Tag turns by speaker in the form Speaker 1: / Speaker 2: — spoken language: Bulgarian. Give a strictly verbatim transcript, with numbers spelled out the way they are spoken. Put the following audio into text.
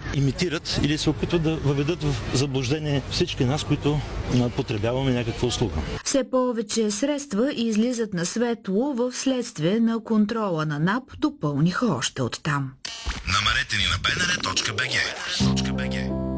Speaker 1: имитират или се опитват да въведат в заблуждение всички нас, които потребяваме някаква услуга.
Speaker 2: Все повече средства излизат на светло в следствие на контрола на НАП, допълниха още оттам.
Speaker 3: Намерете ни на бнр точка бг.